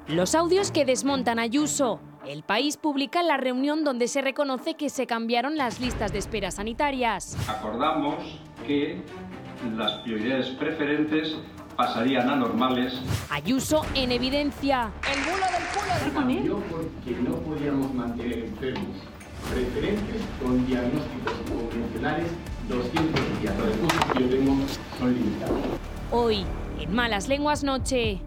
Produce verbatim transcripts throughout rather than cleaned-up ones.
Los audios que desmontan a Ayuso. El País publica la reunión donde se reconoce que se cambiaron las listas de espera sanitarias. Acordamos que las prioridades preferentes pasarían a normales. Ayuso en evidencia. El bulo del culo del cambió porque no podíamos mantener enfermos preferentes con diagnósticos convencionales doscientos días. Los recursos que yo tengo son limitados. Hoy, en Malas Lenguas Noche.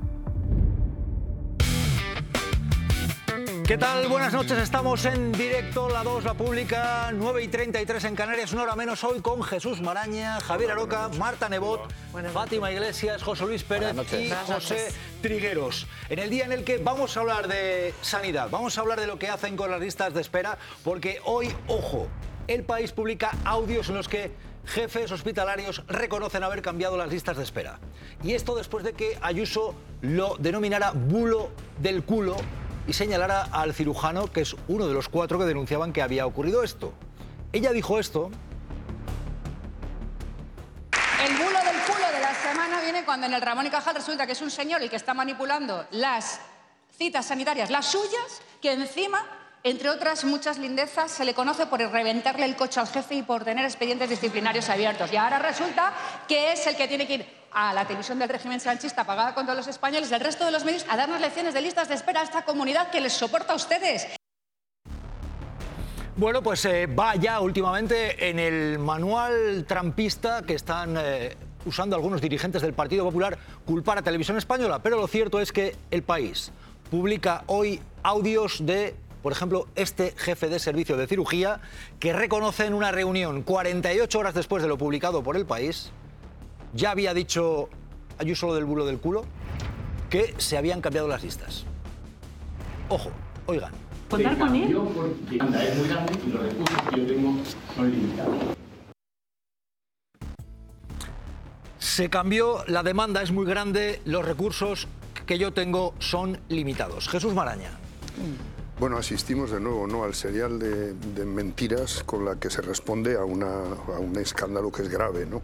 ¿Qué tal? Buenas noches, estamos en directo, La dos, La Pública, nueve y treinta y tres en Canarias, una hora menos hoy con Jesús Maraña, Javier Aroca, Marta Nebot, Fátima Iglesias, José Luis Pérez y José Trigueros. En el día en el que vamos a hablar de sanidad, vamos a hablar de lo que hacen con las listas de espera, porque hoy, ojo, El País publica audios en los que jefes hospitalarios reconocen haber cambiado las listas de espera. Y esto después de que Ayuso lo denominara bulo del culo y señalara al cirujano, que es uno de los cuatro que denunciaban que había ocurrido esto. Ella dijo esto. El bulo del culo de la semana viene cuando en el Ramón y Cajal resulta que es un señor el que está manipulando las citas sanitarias, las suyas, que encima, entre otras muchas lindezas, se le conoce por reventarle el coche al jefe y por tener expedientes disciplinarios abiertos. Y ahora resulta que es el que tiene que ir a la televisión del régimen sanchista pagada con todos los españoles, del resto de los medios, a darnos lecciones de listas de espera a esta comunidad que les soporta a ustedes. Bueno, pues eh, va ya últimamente en el manual trampista que están eh, usando algunos dirigentes del Partido Popular culpar a Televisión Española, pero lo cierto es que El País publica hoy audios de, por ejemplo, este jefe de servicio de cirugía que reconoce en una reunión cuarenta y ocho horas después de lo publicado por El País. Ya había dicho Ayuso lo del bulo del culo, que se habían cambiado las listas. Ojo, oigan. ¿Contar con él? Porque anda, es muy grande y los recursos que yo tengo son limitados. Se cambió, la demanda es muy grande, los recursos que yo tengo son limitados. Jesús Maraña. Bueno, asistimos de nuevo, ¿no?, al serial de, de mentiras con la que se responde a, una, a un escándalo que es grave, ¿no?